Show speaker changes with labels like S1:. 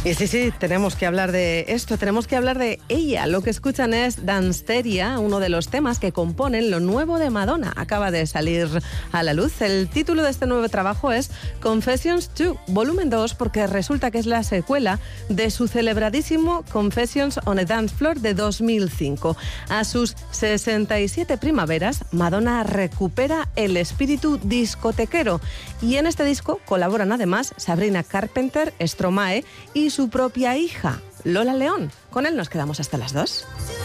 S1: Y sí, tenemos que hablar de esto, tenemos que hablar de ella. Lo que escuchan es Danceteria, uno de los temas que componen lo nuevo de Madonna. Acaba de salir a la luz. El título de este nuevo trabajo es Confessions 2, volumen 2, porque resulta que es la secuela de su celebradísimo Confessions on a Dance Floor de 2005. A sus 67 primaveras, Madonna recupera el espíritu discotequero. Y en este disco colaboran además Sabrina Carpenter, Stromae y su propia hija, Lola León. Con él nos quedamos hasta las 2.